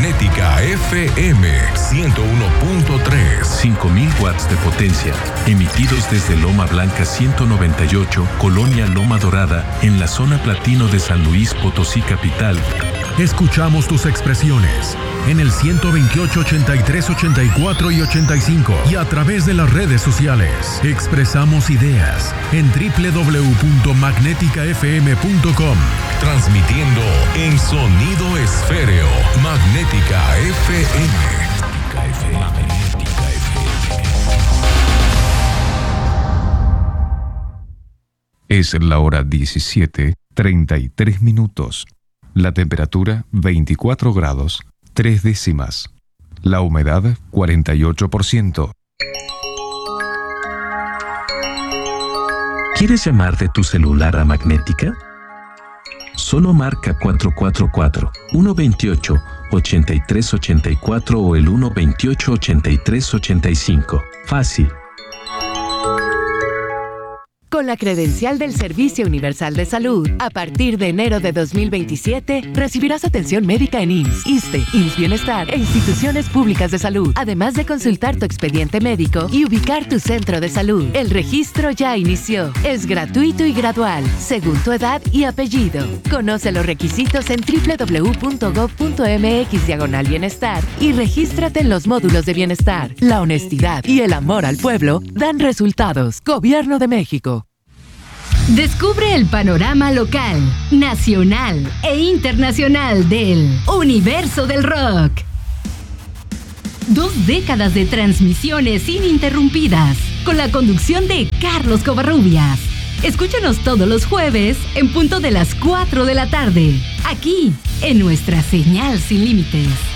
Magnética FM 101.3. 5000 watts de potencia, emitidos desde Loma Blanca 198, Colonia Loma Dorada, en la zona platino de San Luis Potosí capital. Escuchamos tus expresiones en el 128, 83, 84 y 85 y a través de las redes sociales. Expresamos ideas en www.magneticafm.com. Transmitiendo en sonido esféreo. Magnética FM. Magnética FM. Es la hora 17:33. La temperatura 24 grados, 3 décimas. La humedad 48%. ¿Quieres llamar de tu celular a Magnética? Solo marca 444-128-8384 o el 128-8385. Fácil. Con la credencial del Servicio Universal de Salud, a partir de enero de 2027, recibirás atención médica en IMSS, ISSSTE, IMSS Bienestar e instituciones públicas de salud, además de consultar tu expediente médico y ubicar tu centro de salud. El registro ya inició. Es gratuito y gradual, según tu edad y apellido. Conoce los requisitos en www.gov.mx/bienestar y regístrate en los módulos de bienestar. La honestidad y el amor al pueblo dan resultados. Gobierno de México. Descubre el panorama local, nacional e internacional del universo del rock. 2 décadas de transmisiones ininterrumpidas, con la conducción de Carlos Covarrubias. Escúchanos todos los jueves en punto de las 4 de la tarde, aquí en nuestra señal sin límites.